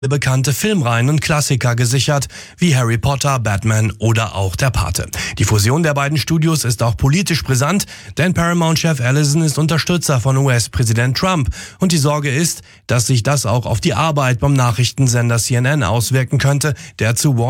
bekannte Filmreihen und Klassiker gesichert, wie Harry Potter, Batman oder auch Der Pate. Die Fusion der beiden Studios ist auch politisch brisant, denn Paramount-Chef Ellison ist Unterstützer von US-Präsident Trump und die Sorge ist, dass sich das auch auf die Arbeit beim Nachrichtensender CNN auswirken könnte, der zu